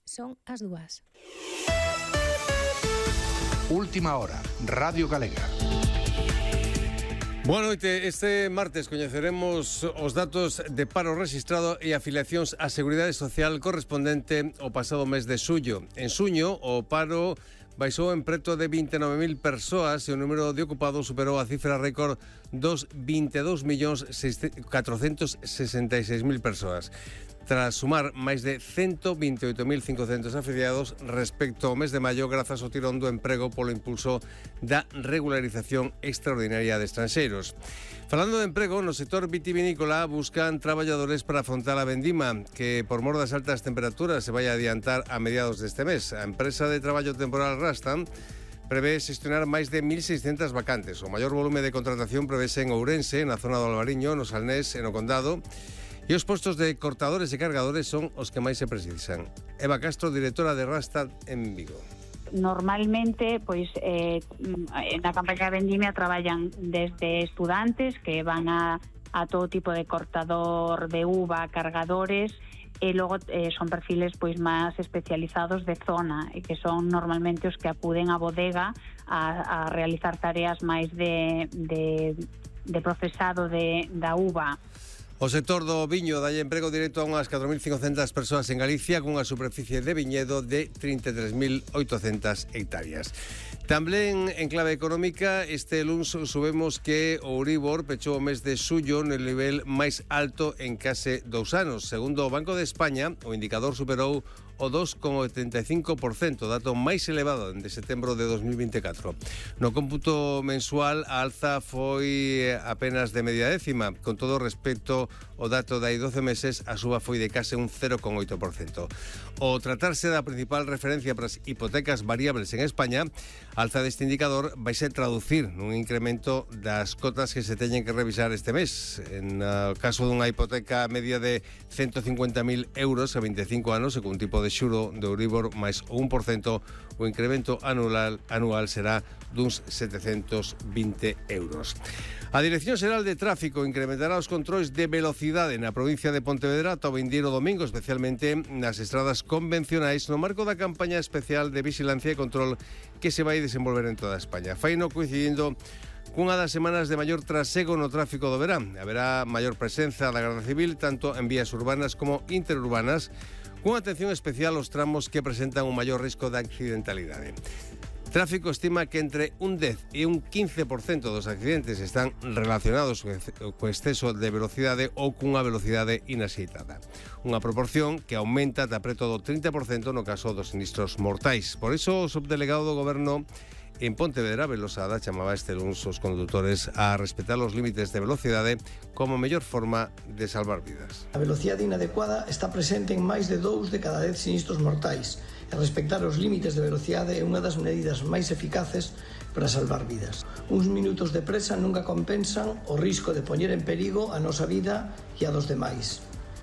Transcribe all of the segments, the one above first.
Son as 2. Última hora, Radio Galega. Boa noite. Este martes coñeceremos os datos de paro rexistrado e afiliacións á Seguridade Social correspondente ao pasado mes de xullo. En xuño, o paro baixou en preto de 29.000 persoas e o número de ocupados superou a cifra récord dos 22.466.000 persoas, tras sumar máis de 128.500 afiliados respecto ao mes de maio, grazas ao tirón do emprego polo impulso da regularización extraordinaria de estranxeiros. Falando de emprego, no sector vitivinícola buscan traballadores para afrontar a vendima, que por mor das altas temperaturas se vai a adiantar a mediados deste mes. A empresa de traballo temporal Rastan prevé xestionar máis de 1.600 vacantes. O maior volume de contratación prevese en Ourense, na zona do Albariño, no Salnés e no Condado. E os postos de cortadores e cargadores son os que máis se precisan. Eva Castro, directora de Rastad en Vigo. Normalmente, pois, na campaña de vendimia traballan desde estudantes que van a todo tipo de cortador de uva, cargadores, e logo son perfiles pois máis especializados de zona, e que son normalmente os que acuden á bodega a realizar tareas máis de procesado da uva. O sector do viño dá emprego directo a unhas 4.500 persoas en Galicia cunha superficie de viñedo de 33.800 hectáreas. Tamén en clave económica, este luns subemos que o Euribor pechou o mes de xullo no nivel máis alto en case 2 anos. Segundo o Banco de España, o indicador superou o 2,85%, dato máis elevado de setembro de 2024. No cómputo mensual, a alza foi apenas de media décima. Con todo respecto ao dato de hai 12 meses, a suba foi de case un 0,8%. O tratarse da principal referencia para as hipotecas variables en España, a alza deste indicador vai ser traducir nun incremento das cotas que se teñen que revisar este mes. En o caso dunha hipoteca media de 150.000 euros a 25 anos e con tipo de xuro de Euribor máis o 1%, o incremento anual será duns 720 euros. A Dirección Xeral de Tráfico incrementará os controis de velocidade na provincia de Pontevedra ata o vindeiro domingo, especialmente nas estradas convencionais, no marco da campaña especial de vigilancia e control que se vai desenvolver en toda España. Faino coincidindo cunha das semanas de maior trasego no tráfico do verán. Haberá maior presenza da Garda Civil tanto en vías urbanas como interurbanas, cunha atención especial aos tramos que presentan un maior risco de accidentalidade. Tráfico estima que entre un 10 e un 15% dos accidentes están relacionados co exceso de velocidade ou cunha velocidade inaxeitada. Unha proporción que aumenta ata preto do 30% no caso dos sinistros mortais. Por iso, o subdelegado do Goberno en Pontevedra, Belosada, chamaba este luns os condutores a respetar os límites de velocidade como mellor forma de salvar vidas. A velocidade inadecuada está presente en máis de 2 de cada 10 sinistros mortais, e respectar os límites de velocidade é unha das medidas máis eficaces para salvar vidas. Uns minutos de presa nunca compensan o risco de poñer en perigo a nosa vida e a dos demais.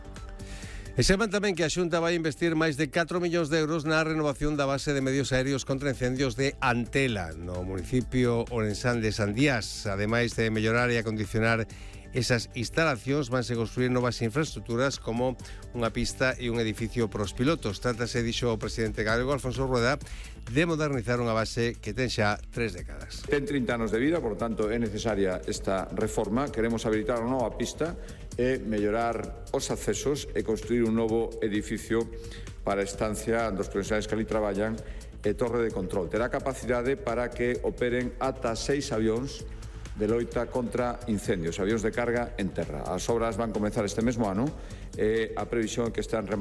E saben tamén que a Xunta vai investir máis de 4 millóns de euros na renovación da base de medios aéreos contra incendios de Antela, no municipio orensán de Sandías. Ademais de mellorar e acondicionar esas instalacións, vanse construir novas infraestructuras como unha pista e un edificio para os pilotos. Trátase, dixo o presidente galego, Alfonso Rueda, de modernizar unha base que ten xa 3 décadas. Ten 30 anos de vida, por tanto, é necesaria esta reforma. Queremos habilitar unha nova pista e mellorar os accesos e construir un novo edificio para a estancia dos profesionais que ali traballan e torre de control. Terá capacidade para que operen ata 6 avións de loita contra incendios, avións de carga en terra. As obras van comezar este mesmo ano e a previsión é que están